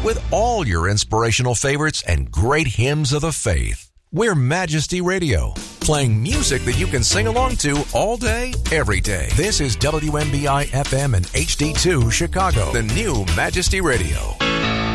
with all your inspirational favorites and great hymns of the faith. We're Majesty Radio, playing music that you can sing along to all day, every day. This is WMBI FM and HD2 Chicago, the new Majesty Radio.